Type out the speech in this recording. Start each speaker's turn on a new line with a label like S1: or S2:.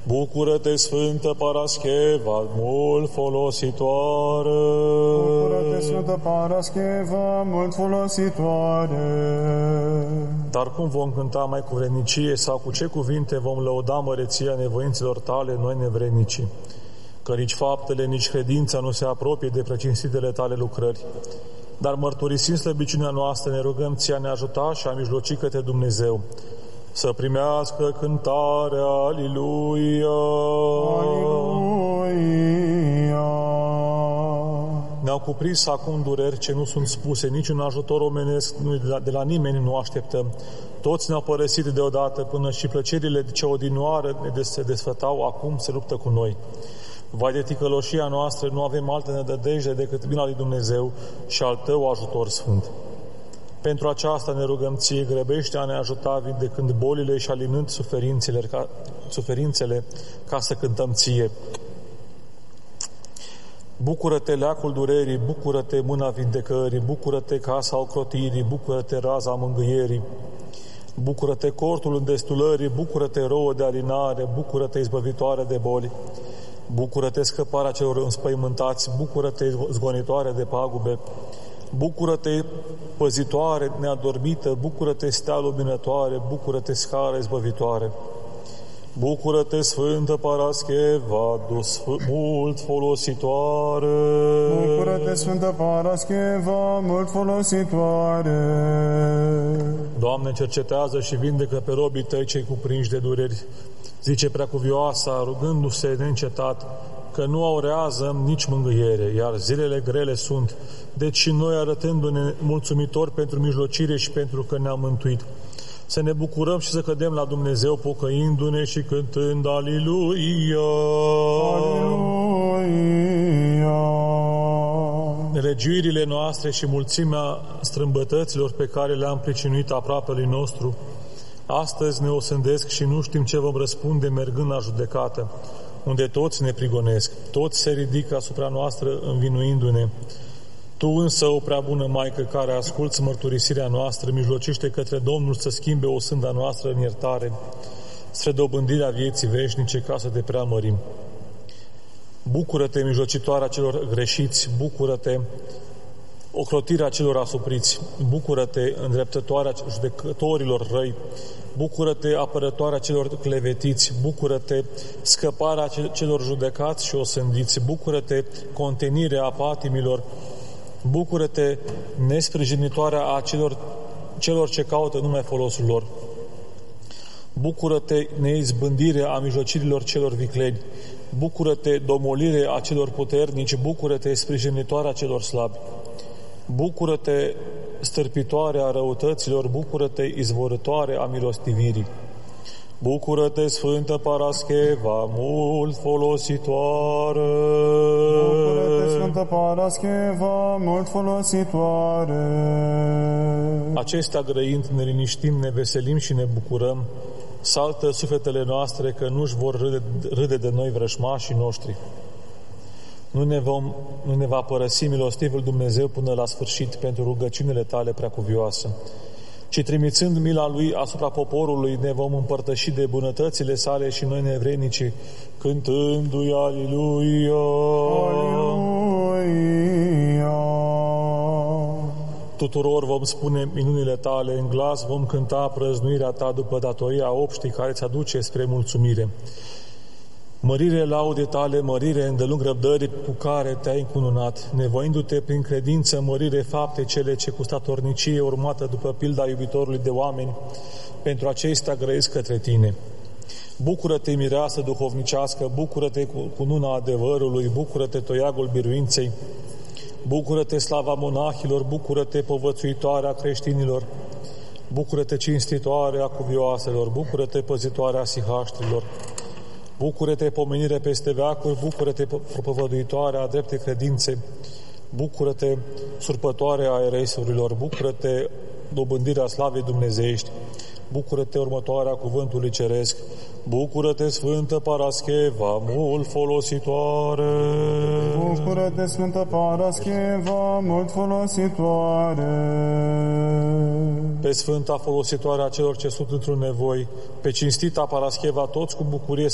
S1: Bucură-te, Sfântă Parascheva, mult folositoare!
S2: Bucură-te, Sfântă Parascheva, mult folositoare!
S1: Dar cum vom cânta mai cu vrednicie sau cu ce cuvinte vom lăuda măreția nevoințelor tale, noi nevrednicii? Că nici faptele, nici credința nu se apropie de precinstitele tale lucrări. Dar mărturisind slăbiciunea noastră, ne rugăm ție a ne ajuta și a mijloci către Dumnezeu să primească cântarea Aliluia.
S2: Aliluia.
S1: Ne-au cuprins acum dureri ce nu sunt spuse, niciun ajutor omenesc de la nimeni nu așteptăm. Toți ne-au părăsit deodată, până și plăcerile ce odinioară ne se desfătau, acum se luptă cu noi. Vai de ticăloșia noastră, nu avem altă nădejde decât vina lui Dumnezeu și al tău ajutor sfânt. Pentru aceasta ne rugăm ție, grăbește a ne ajuta vindecând bolile și alinând suferințele ca să cântăm ție. Bucură-te, leacul durerii, bucură-te, mâna vindecării, bucură-te, casa ocrotirii, bucură-te, raza mângâierii, bucură-te, cortul îndestulării, bucură-te, rouă de alinare, bucură-te, izbăvitoare de boli, bucură-te, scăparea celor înspăimântați, bucură-te, zgonitoare de pagube, bucură-te, păzitoare neadormită, bucură-te, stea luminătoare, bucură-te, scară izbăvitoare. Bucură-te, Sfântă Parascheva, mult folositoare!
S2: Bucură-te, Sfântă Parascheva, mult folositoare!
S1: Doamne, cercetează și vindecă pe robii tăi cei cuprinși de dureri, zice Preacuvioasa, rugându-se neîncetat, că nu aurează nici mângâiere, iar zilele grele sunt, deci și noi arătându-ne mulțumitori pentru mijlocire și pentru că ne-am mântuit, să ne bucurăm și să cădem la Dumnezeu pocăindu-ne și cântând Aliluia!
S2: Aliluia!
S1: Nelegiuirile noastre și mulțimea strâmbătăților pe care le-am pricinuit aproapelui nostru, astăzi ne osândesc și nu știm ce vom răspunde mergând la judecată, unde toți ne prigonesc, toți se ridică asupra noastră învinuindu-ne. Tu însă, o prea bună Maică, care asculți mărturisirea noastră, mijlocește către Domnul să schimbe o sânda noastră în iertare, spre dobândirea vieții veșnice, ca să te preamărim. Bucură-te, mijlocitoarea celor greșiți, bucură-te, ocrotirea celor asupriți, bucură-te, îndreptătoarea judecătorilor răi, bucură-te, apărătoarea celor clevetiți, bucură-te, scăparea celor judecați și osândiți, bucură-te, contenirea patimilor, bucură-te, nesprijinitoarea a celor ce caută numai folosul lor. Bucură-te, neizbândirea a mijlocirilor celor vicleni. Bucură-te, domolire a celor puternici. Bucură-te, sprijinitoarea celor slabi. Bucură-te, stârpitoare a răutăților. Bucură-te, izvorătoare a milostivirii. Bucură-te, Sfântă Parascheva, mult folositoare!
S2: Bucură-te, Sfântă Parascheva, mult folositoare!
S1: Acestea grăind, ne liniștim, ne veselim și ne bucurăm, saltă sufletele noastre că nu-și vor râde de noi vrășmașii noștri. Nu ne va părăsi milostivul Dumnezeu până la sfârșit pentru rugăciunile tale preacuvioase, ci trimițând mila Lui asupra poporului, ne vom împărtăși de bunătățile sale și noi nevrednici, cântându-i Aliluia!
S2: Aliluia!
S1: Tuturor vom spune minunile tale, în glas vom cânta prăznuirea ta după datoria obștii care ți aduce spre mulțumire. Mărire laude tale, mărire îndelung răbdării cu care te-ai încununat, nevoindu-te prin credință, mărire fapte cele ce cu statornicie urmată după pilda iubitorului de oameni, pentru aceștia grăiesc către tine. Bucură-te, mireasă duhovnicească, bucură-te cu cununa adevărului, bucură-te, toiagul biruinței, bucură-te, slava monahilor, bucură-te, povățuitoarea creștinilor, bucură-te, cinstitoarea cuvioaselor, bucură-te, păzitoarea sihaștrilor, bucură-te, pomenire peste veacuri, bucură-te, propovăduitoarea drepte credințe, bucură-te, surpătoarea ereisurilor, bucură-te, dobândirea slavei dumnezeiești, bucură-te, următoarea cuvântului ceresc, bucură-te, Sfântă Parascheva, mult folositoare!
S2: Bucură-te, Sfântă Parascheva, mult folositoare!
S1: Pe Sfânta folositoare a celor ce sunt într-un nevoi, pe cinstita Parascheva, toți cu bucurie